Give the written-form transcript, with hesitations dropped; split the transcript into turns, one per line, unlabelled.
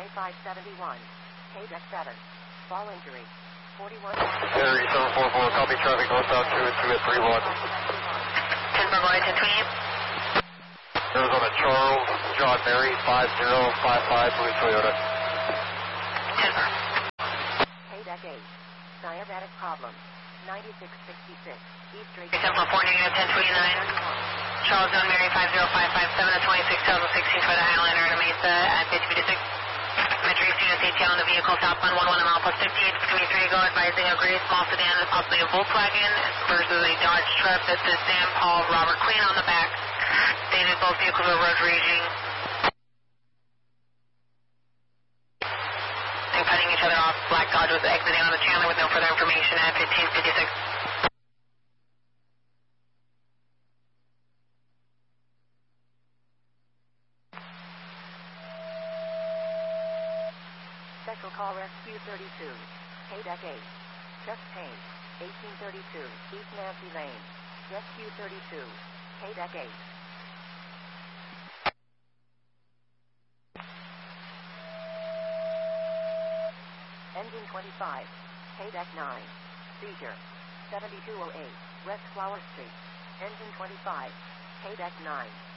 runway 571. KDEC 7. Fall injury. 41.
Air 744, copy traffic northbound 2 at 31.
10 for Boy, 1028.
Arizona Charles, John Mary, 5055, Louis Toyota.
10 for.
KDEC 8. Diabetic problem. 9666. East Street.
10 for 4, negative 1029. Charles, John Mary, 50557 at 26,016 for the Highlander at Mesa at 5056. Metro East units ATL on the vehicle, southbound 11 mile plus 58, 63, go advising a gray small sedan, possibly a Volkswagen versus a Dodge truck. This is Sam Paul, Robert Queen on the back. Stated both vehicles are road raging and cutting each other off. Black Dodge was exiting on the Chandler with no further information at 1556.
Special call Rescue 32. KDEC 8. Chest pain. 1832. East Nancy Lane. Rescue 32. KDEC 8. Engine 25. KDEC 9. Seizure. 7208. West Flower Street. Engine 25. KDEC 9.